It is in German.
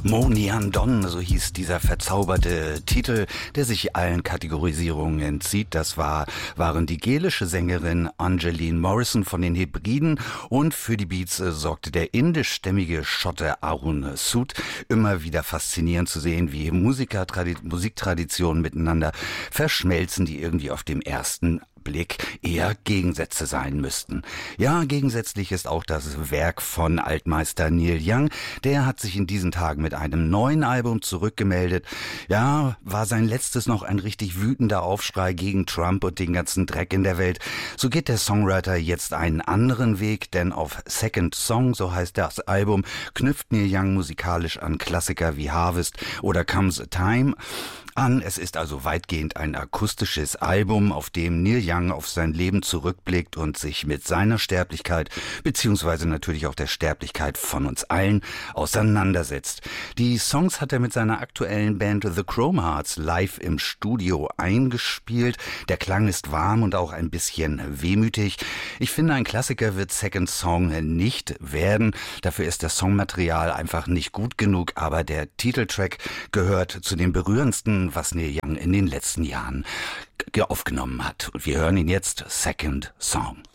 Monian Don, so hieß dieser verzauberte Titel, der sich allen Kategorisierungen entzieht. Das waren die gälische Sängerin Angeline Morrison von den Hebriden und für die Beats sorgte der indischstämmige Schotte Arun Sood. Immer wieder faszinierend zu sehen, wie Musiktraditionen miteinander verschmelzen, die irgendwie auf dem ersten Blick eher Gegensätze sein müssten. Ja, gegensätzlich ist auch das Werk von Altmeister Neil Young. Der hat sich in diesen Tagen mit einem neuen Album zurückgemeldet. Ja, war sein letztes noch ein richtig wütender Aufschrei gegen Trump und den ganzen Dreck in der Welt. So geht der Songwriter jetzt einen anderen Weg, denn auf Second Song, so heißt das Album, knüpft Neil Young musikalisch an Klassiker wie Harvest oder Comes a Time an. Es ist also weitgehend ein akustisches Album, auf dem Neil Young auf sein Leben zurückblickt und sich mit seiner Sterblichkeit beziehungsweise natürlich auch der Sterblichkeit von uns allen auseinandersetzt. Die Songs hat er mit seiner aktuellen Band The Chrome Hearts live im Studio eingespielt. Der Klang ist warm und auch ein bisschen wehmütig. Ich finde, ein Klassiker wird Second Song nicht werden. Dafür ist das Songmaterial einfach nicht gut genug, aber der Titeltrack gehört zu den berührendsten, was Neil Young in den letzten Jahren aufgenommen hat. Und wir hören ihn jetzt, Second Song.